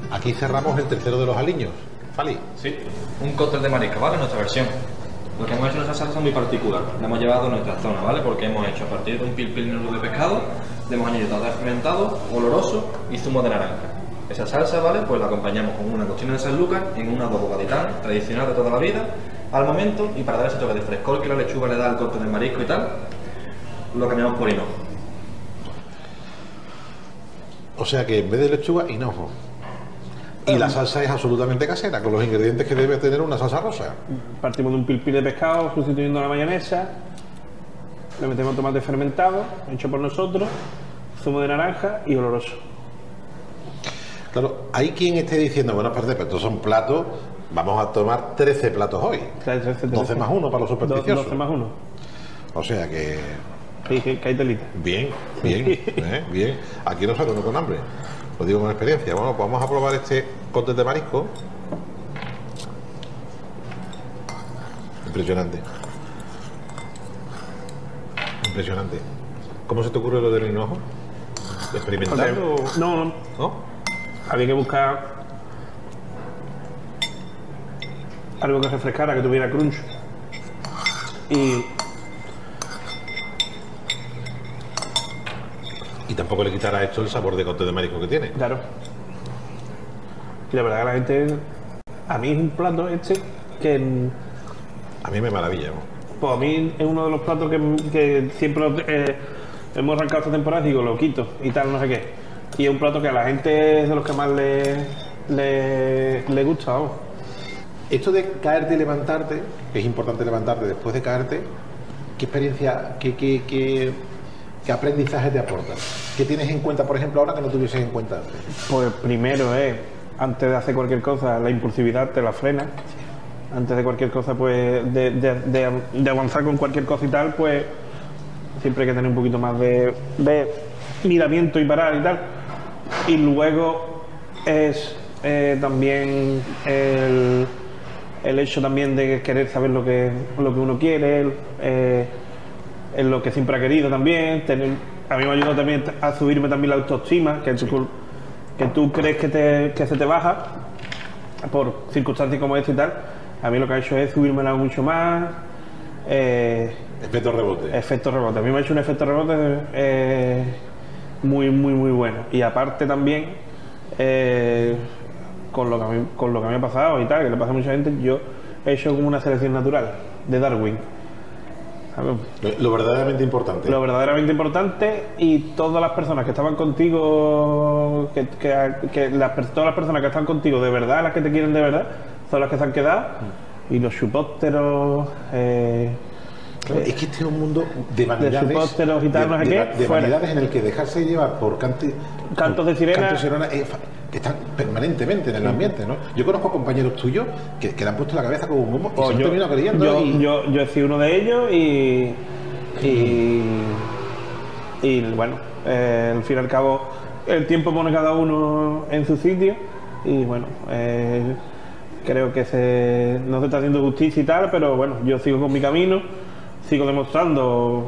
Aquí cerramos el tercero de los aliños. Fali. Sí, un cóctel de marisco, ¿vale? Nuestra versión. Lo que hemos hecho en esa salsa muy particular. La hemos llevado a nuestra zona, ¿vale? Porque hemos hecho a partir de un pil negro de pescado, le hemos añadido tazas fermentado, oloroso y zumo de naranja. Esa salsa, ¿vale? Pues la acompañamos con una cocina de San Lucas en un adobo gaditano tradicional de toda la vida, al momento, y para dar ese toque de frescor que la lechuga le da al cóctel de marisco y tal, lo cambiamos por hinojo. O sea que en vez de lechuga, hinojo. Y la salsa es absolutamente casera, con los ingredientes que debe tener una salsa rosa. Partimos de un pil de pescado, sustituyendo la mayonesa. Le metemos tomate fermentado, hecho por nosotros, zumo de naranja y oloroso. Claro, hay quien esté diciendo, bueno, espérate, pero estos son platos, vamos a tomar 13 platos hoy. 12 más 1 para los supersticiosos. 12 más 1. O sea que... Sí, que hay telita. Bien, bien. Aquí no salgo con hambre. Lo digo con experiencia. Bueno, pues vamos a probar este cóctel de marisco. Impresionante. Impresionante. ¿Cómo se te ocurre lo del hinojo? ¿Experimentando? No. Había que buscar algo que refrescara, que tuviera crunch. Y tampoco le quitará esto el sabor de cóctel de marisco que tiene. Claro. Y la verdad que la gente... A mí es un plato que... A mí me maravilla, ¿no? Pues a mí es uno de los platos que siempre hemos arrancado esta temporada y digo, lo quito y tal, no sé qué. Y es un plato que a la gente es de los que más le gusta, vamos. Esto de caerte y levantarte, que es importante levantarte después de caerte, ¿qué experiencia, qué aprendizaje te aporta? ¿Qué tienes en cuenta, por ejemplo, ahora que no tuvieses en cuenta antes? Pues primero antes de hacer cualquier cosa, la impulsividad te la frena. Antes de cualquier cosa, pues, de avanzar con cualquier cosa y tal, pues, siempre hay que tener un poquito más de miramiento y parar y tal. Y luego es también el hecho también de querer saber lo que uno quiere, en lo que siempre ha querido también. A mí me ayudó también a subirme también la autoestima, que tú crees que se te baja por circunstancias como esta y tal. A mí lo que ha hecho es subírmela mucho más. Efecto rebote. Efecto rebote. A mí me ha hecho un efecto rebote muy bueno. Y aparte también, con lo que me ha pasado y tal, que le pasa a mucha gente, yo he hecho como una selección natural de Darwin. Lo verdaderamente importante. Lo verdaderamente importante, y todas las personas que estaban contigo, todas las personas que están contigo de verdad, las que te quieren de verdad, son las que se han quedado. Y los chupósteros... Claro, es que este es un mundo de vanidades, de chupósteros y tal, no sé qué, de vanidades en el que dejarse llevar por cantos de sirena están permanentemente en el ambiente, ¿no? Yo conozco compañeros tuyos que le han puesto la cabeza como un bombo y se han terminado creyendo. Yo he sido uno de ellos y bueno, al fin y al cabo el tiempo pone cada uno en su sitio y bueno, creo que no se está haciendo justicia y tal, pero bueno, yo sigo con mi camino, sigo demostrando